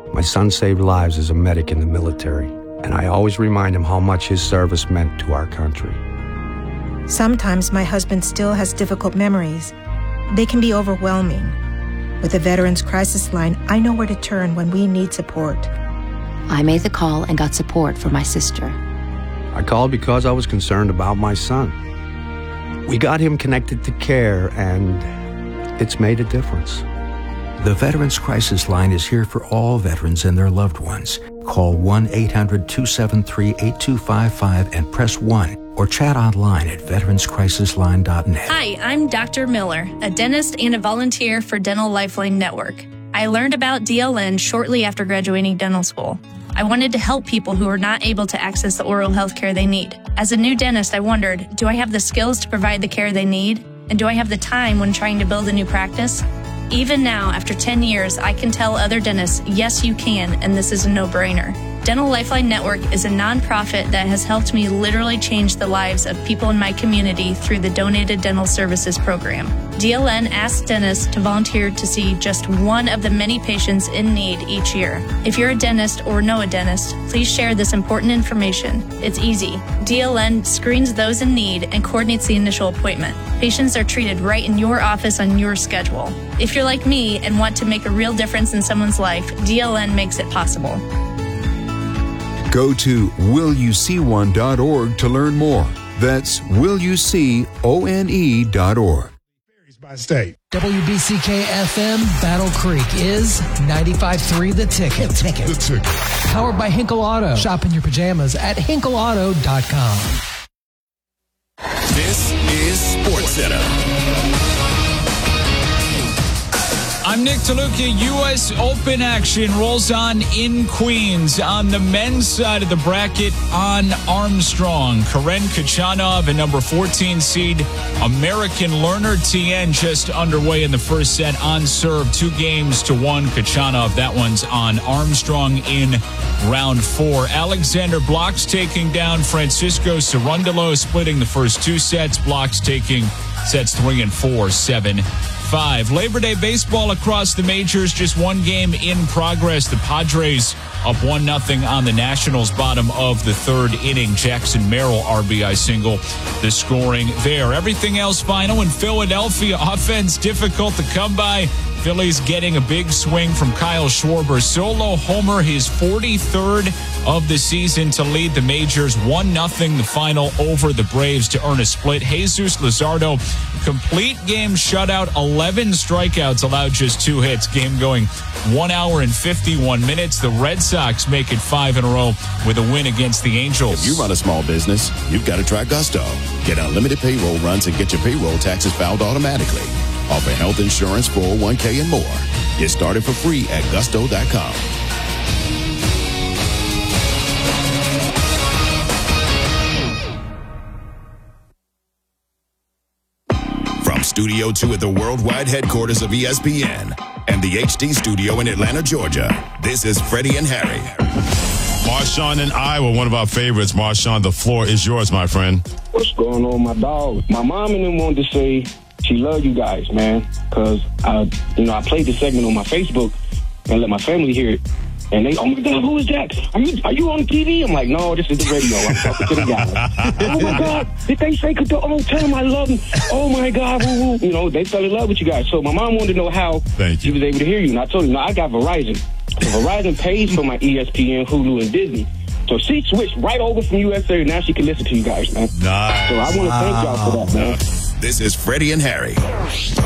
My son saved lives as a medic in the military, and I always remind him how much his service meant to our country. Sometimes my husband still has difficult memories. They can be overwhelming. With the Veterans Crisis Line, I know where to turn when we need support. I made the call and got support for my sister. I called because I was concerned about my son. We got him connected to care, and it's made a difference. The Veterans Crisis Line is here for all veterans and their loved ones. Call 1-800-273-8255 and press 1 or chat online at veteranscrisisline.net. Hi, I'm Dr. Miller, a dentist and a volunteer for Dental Lifeline Network. I learned about DLN shortly after graduating dental school. I wanted to help people who are not able to access the oral health care they need. As a new dentist, I wondered, do I have the skills to provide the care they need? And do I have the time when trying to build a new practice? Even now, after 10 years, I can tell other dentists, yes, you can, and this is a no-brainer. Dental Lifeline Network is a nonprofit that has helped me literally change the lives of people in my community through the Donated Dental Services Program. DLN asks dentists to volunteer to see just one of the many patients in need each year. If you're a dentist or know a dentist, please share this important information. It's easy. DLN screens those in need and coordinates the initial appointment. Patients are treated right in your office on your schedule. If you're like me and want to make a real difference in someone's life, DLN makes it possible. Go to willyouseeone.org to learn more. That's willyouseeone.org. By state. WBCK FM Battle Creek is 95.3 The Ticket. The Ticket. Powered by Hinkle Auto. Shop in your pajamas at hinkleauto.com. This is SportsCenter. I'm Nick DeLuca. U.S. Open action rolls on in Queens. On the men's side of the bracket on Armstrong, Karen Khachanov and number 14 seed American Lerner Tien just underway in the first set on serve, 2-1 Khachanov. That one's on Armstrong in round 4. Alexander Blocks taking down Francisco Cerundolo, splitting the first 2 sets. Blocks taking sets 3 and 4, 7-5. Labor Day baseball across the majors, just one game in progress. The Padres up 1-0 on the Nationals, bottom of the 3rd inning. Jackson Merrill RBI single, the scoring there. Everything else final in Philadelphia. Offense difficult to come by. Phillies getting a big swing from Kyle Schwarber. Solo homer, his 43rd of the season to lead the majors. 1-0 the final over the Braves to earn a split. Jesus Luzardo, complete game shutout, 11 strikeouts, allowed just 2 hits. Game going 1 hour and 51 minutes. The Red Sox make it 5 in a row with a win against the Angels. If you run a small business, you've got to try Gusto. Get unlimited payroll runs and get your payroll taxes filed automatically. Offer health insurance, 401k, and more. Get started for free at gusto.com. From Studio 2 at the worldwide headquarters of ESPN and the HD studio in Atlanta, Georgia, this is Freddie and Harry. Marshawn and I were one of our favorites. Marshawn, the floor is yours, my friend. What's going on, my dog? My mom and them wanted to say she loved you guys, man, because I played the segment on my Facebook and let my family hear it. And they, oh my God, who is that? Are you on TV? I'm like, no, this is the radio. I'm talking to the guy. Oh my God, did they say tell him I love him? Oh my God, woo woo. They fell in love with you guys. So my mom wanted to know how she was able to hear you. And I told her, no, I got Verizon. So Verizon pays for my ESPN, Hulu, and Disney. So she switched right over from USA. Now she can listen to you guys, man. Nice. So I want to thank y'all for that, man. This is Freddie and Harry.